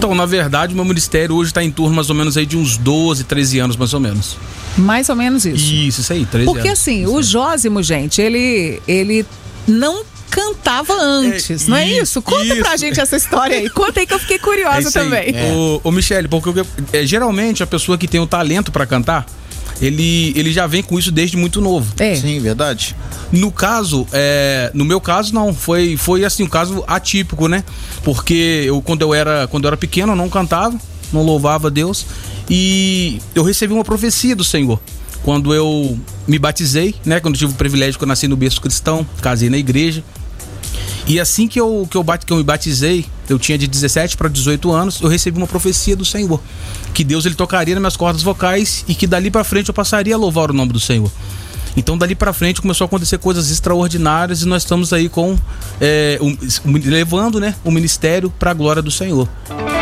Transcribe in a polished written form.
Então, na verdade, o meu ministério hoje está em torno mais ou menos aí de uns 12, 13 anos, mais ou menos. Mais ou menos isso. Isso aí, 13 Porque anos. assim, o Jósimo, gente, ele não cantava antes, não é isso? Conta pra gente essa história aí. Conta aí que eu fiquei curiosa também. Ô, Michele, porque geralmente a pessoa que tem o talento pra cantar, ele já vem com isso desde muito novo. Sim, verdade. No caso, no meu caso não, foi assim, um caso atípico, né? Porque quando eu era pequeno, eu não cantava, não louvava a Deus, e eu recebi uma profecia do Senhor. Quando eu me batizei, né? Quando eu tive o privilégio que eu nasci no berço cristão, casei na igreja. E assim que eu me batizei, eu tinha de 17 para 18 anos, eu recebi uma profecia do Senhor. Que Deus ele tocaria nas minhas cordas vocais e que dali para frente eu passaria a louvar o nome do Senhor. Então dali para frente começou a acontecer coisas extraordinárias e nós estamos aí levando, né, o ministério para a glória do Senhor.